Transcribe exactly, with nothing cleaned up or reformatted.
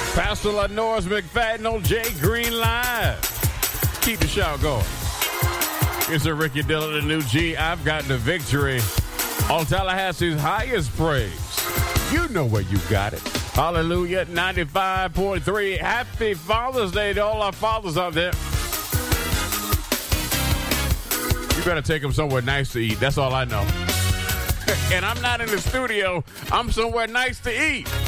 Pastor Lenore's McFadden on Jay Green Live. Keep the shout going. It's a Ricky Dillon, the new G. I've got the victory on Tallahassee's highest praise. You know where you got it. Hallelujah. ninety-five point three. Happy Father's Day to all our fathers out there. You better take them somewhere nice to eat. That's all I know. And I'm not in the studio. I'm somewhere nice to eat.